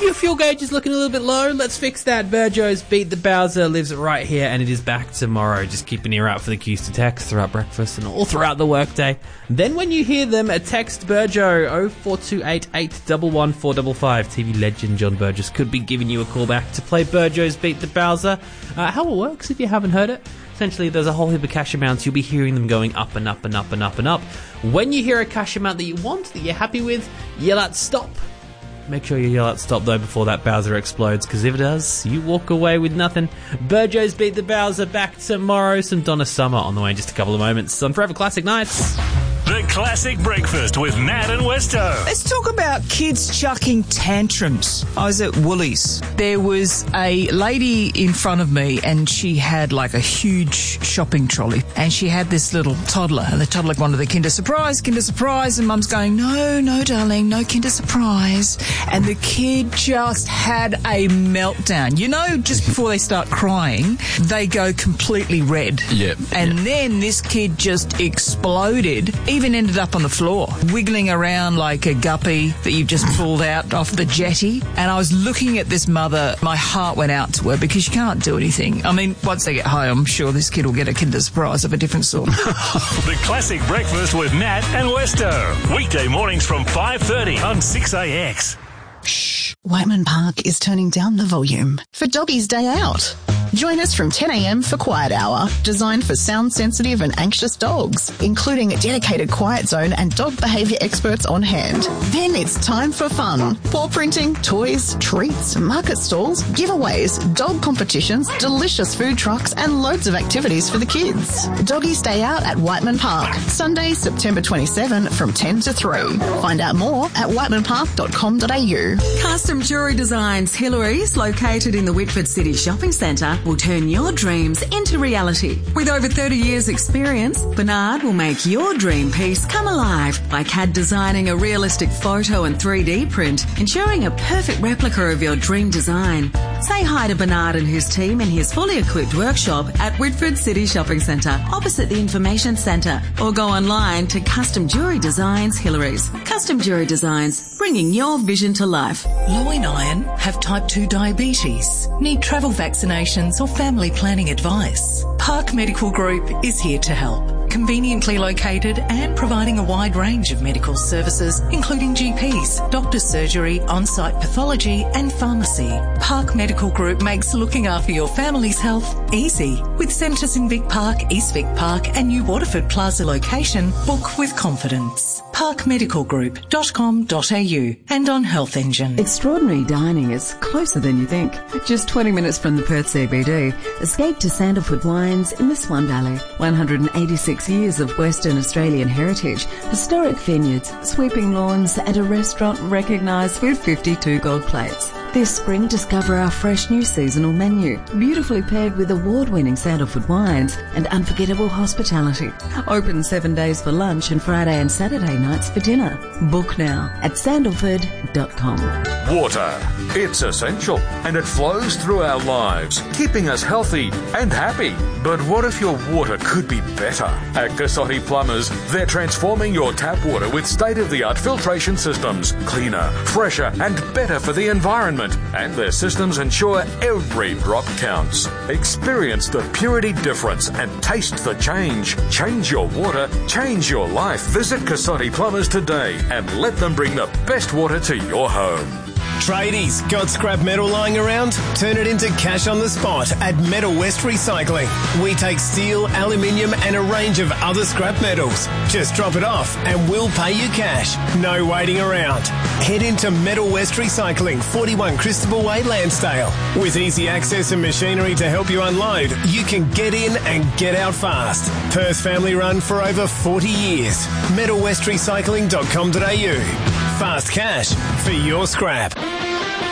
your fuel gauge is looking a little bit low, let's fix that. Burjo's Beat the Bowser lives right here, and it is back tomorrow. Just keep an ear out for the cues to text throughout breakfast and all throughout the workday. Then when you hear them, text Burjo 0428 811 455. TV legend John Burgess could be giving you a call back to play Burjo's Beat the Bowser. How it works, if you haven't heard it, essentially there's a whole heap of cash amounts. You'll be hearing them going up and up and up and up and up. When you hear a cash amount that you want, that you're happy with, yell out stop. Make sure you yell out stop though before that Bowser explodes, because if it does, you walk away with nothing. Burjo's Beat the Bowser back tomorrow. Some Donna Summer on the way in just a couple of moments on Forever Classic Nights. The Classic Breakfast with Nat and Westo. Let's talk about kids chucking tantrums. I was at Woolies. There was a lady in front of me and she had like a huge shopping trolley and she had this little toddler and the toddler wanted the Kinder Surprise, and Mum's going, no, darling, no Kinder Surprise. And the kid just had a meltdown. You know, just before they start crying, they go completely red. Yep. And then this kid just exploded. Even ended up on the floor, wiggling around like a guppy that you've just pulled out off the jetty. And I was looking at this mother, my heart went out to her because she can't do anything. I mean, once they get home, I'm sure this kid will get a Kinder Surprise of a different sort. The Classic Breakfast with Nat and Westo. Weekday mornings from 5:30 on 6AX. Shh. Whiteman Park is turning down the volume for Doggy's Day Out. Join us from 10 a.m. for Quiet Hour, designed for sound-sensitive and anxious dogs, including a dedicated quiet zone and dog behaviour experts on hand. Then it's time for fun. Paw printing, toys, treats, market stalls, giveaways, dog competitions, delicious food trucks and loads of activities for the kids. Doggy's Day Out at Whiteman Park, Sunday, September 27 from 10 to 3. Find out more at whitemanpark.com.au. Custom Jewellery Designs Hillary's, located in the Whitford City Shopping Centre, will turn your dreams into reality. With over 30 years experience, Bernard will make your dream piece come alive by CAD designing a realistic photo and 3D print, ensuring a perfect replica of your dream design. Say hi to Bernard and his team in his fully equipped workshop at Whitford City Shopping Centre, opposite the Information Centre, or go online to Custom Jewellery Designs Hillary's. Custom Jewellery Designs, bringing your vision to life. Low in iron, have type 2 diabetes, need travel vaccinations or family planning advice. Park Medical Group is here to help. Conveniently located and providing a wide range of medical services, including GPs, doctor's surgery, on-site pathology and pharmacy. Park Medical Group makes looking after your family's health easy. With centres in Vic Park, East Vic Park and New Waterford Plaza location, book with confidence. parkmedicalgroup.com.au and on Health Engine. Extraordinary dining is closer than you think. Just 20 minutes from the Perth CBD. Escape to Sandalwood Wines in the Swan Valley. 186 years of Western Australian heritage, historic vineyards, sweeping lawns and a restaurant recognised with 52 gold plates. This spring, discover our fresh new seasonal menu, beautifully paired with award-winning Sandalwood wines and unforgettable hospitality. Open 7 days for lunch and Friday and Saturday nights for dinner. Book now at sandalwood.com. Water. It's essential and it flows through our lives, keeping us healthy and happy. But what if your water could be better? At Cassotti Plumbers, they're transforming your tap water with state-of-the-art filtration systems, cleaner, fresher and better for the environment. And their systems ensure every drop counts. Experience the purity difference and taste the change. Change your water, change your life. Visit Cassotti Plumbers today and let them bring the best water to your home. Tradies, got scrap metal lying around? Turn it into cash on the spot at Metal West Recycling. We take steel, aluminium and a range of other scrap metals. Just drop it off and we'll pay you cash. No waiting around. Head into Metal West Recycling, 41 Christabel Way, Lansdale. With easy access and machinery to help you unload, you can get in and get out fast. Perth family run for over 40 years. MetalWestRecycling.com.au. Fast cash for your scrap.